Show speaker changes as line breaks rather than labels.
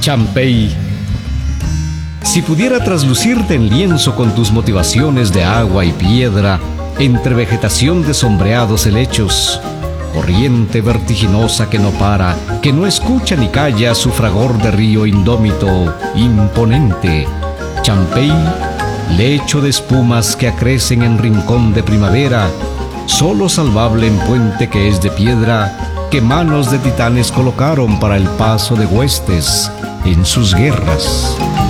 Champey. Si pudiera traslucirte en lienzo con tus motivaciones de agua y piedra, entre vegetación de sombreados helechos, corriente vertiginosa que no para, que no escucha ni calla su fragor de río indómito, imponente. Champey, lecho de espumas que acrecen en rincón de primavera, solo salvable en puente que es de piedra, que manos de titanes colocaron para el paso de huestes en sus guerras.